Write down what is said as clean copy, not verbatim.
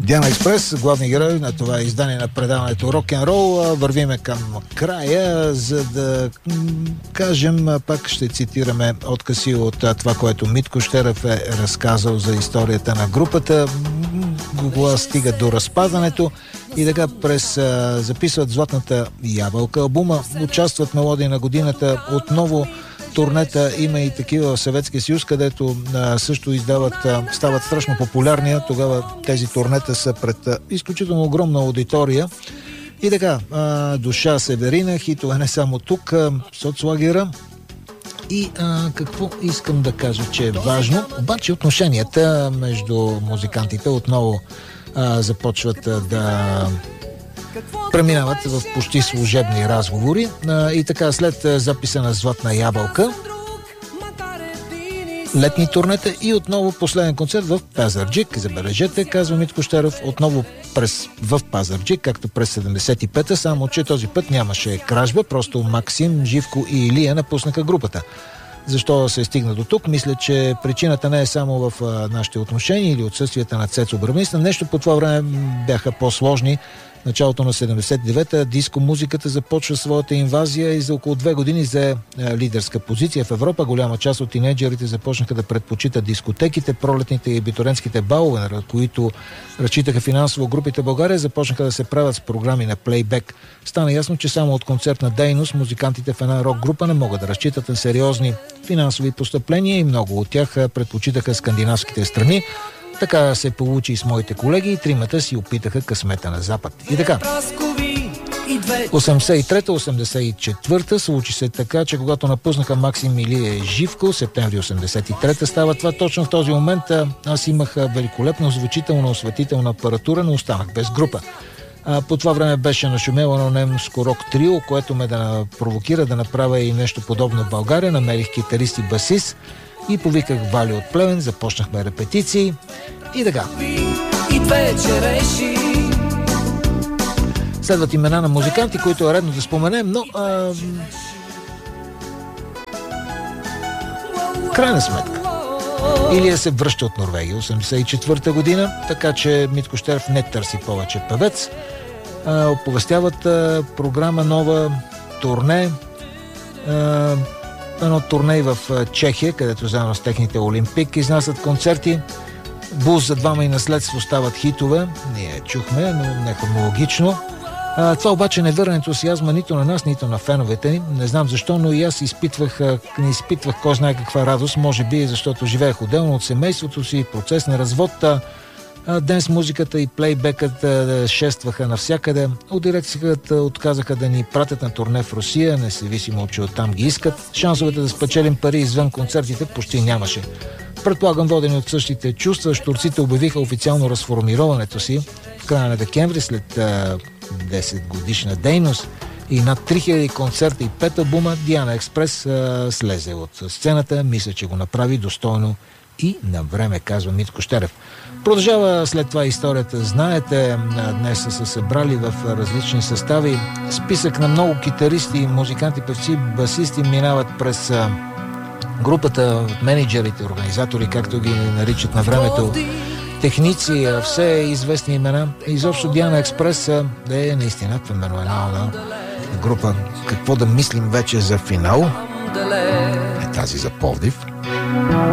Диана Експрес, главни герой на това издание на предаването Рок-н-рол. Вървиме към края, за да кажем, пак ще цитираме откъси от това, което Митко Щерев е разказал за историята на групата. Кога стига до разпадането и така записват Златната ябълка албума, участват Мелодии на годината, отново турнета, има и такива в Съветския съюз, където също стават страшно популярни. Тогава тези турнета са пред изключително огромна аудитория. И така, Душа Северина, хитове не само тук, Соцлагера. И какво искам да кажа, че е важно, обаче отношенията между музикантите отново започват да преминават в почти служебни разговори. И така, след записа на Златна ябълка, летни турнета и отново последен концерт в Пазарджик. Забележете, казва Митко Щерев, отново в Пазарджик, както през 75-та, само че този път нямаше кражба, просто Максим, Живко и Илия напуснаха групата. Защо се стигна до тук? Мисля, че причината не е само в нашите отношения или отсъствията на Цецо Бравниста. Нещо по това време бяха по-сложни. Началото на 79-та диско музиката започва своята инвазия и за около 2 години взе лидерска позиция в Европа. Голяма част от тинейджерите започнаха да предпочитат дискотеките, пролетните и абитуренските балове, на които разчитаха финансово групите България, започнаха да се правят с програми на плейбек. Стана ясно, че само от концертна дейност музикантите в една рок-група не могат да разчитат на сериозни финансови постъпления и много от тях предпочитаха скандинавските страни. Така се получи и с моите колеги и тримата си опитаха късмета на Запад. И така, 83-84 случи се така, че когато напуснаха Максим Илия Живко, септември 83 става това. Точно в този момент аз имах великолепно звучителна осветителна апаратура, но останах без група. По това време беше нашумело на немско рок трио, което ме да провокира да направя и нещо подобно в България. Намерих китарист и басист и повиках Вали от Плевен, започнахме репетиции и така. Следват имена на музиканти, които е редно да споменем, но крайна сметка Илия се връща от Норвегия 84-та година, така че Митко Щерев не търси повече певец. Оповестяват програма нова, турне, едно турне в Чехия, където заедно с техните Олимпик изнасят концерти. Булс за двама и наследство стават хитове. Ние чухме, но не хронологично. Това обаче не върна ентусиазма нито на нас, нито на феновете ни. Не знам защо, но и аз не изпитвах кой знае каква радост. Може би защото живеех отделно от семейството си, процес на развод. Денс музиката и плейбекът шестваха навсякъде. От дирекцията отказаха да ни пратят на турне в Русия, независимо, че оттам ги искат. Шансовете да спечелим пари извън концертите почти нямаше. Предполагам, водени от същите чувства, щурците обявиха официално разформироването си в края на декември след 10 годишна дейност и над 3000 концерта и 5 албума. Диана Експрес слезе от сцената. Мисля, че го направи достойно и на време, казва Митко Щерев. Продължава след това историята. Знаете, днес са се събрали в различни състави. Списък на много китаристи, музиканти, певци, басисти минават през групата от менеджерите, организатори, както ги наричат на времето, техници, все известни имена. Изобщо Диана Експрес е наистина феноменална група. Какво да мислим вече за финал? Е тази за Пловдив.